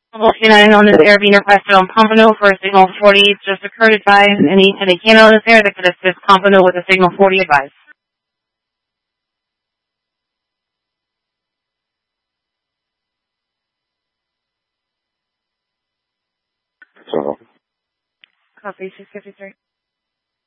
United on this air being requested on Pompano for a signal 40. Just occurred advise any candle on this air that could assist Pompano with a signal 40 advice. So, Copy 653.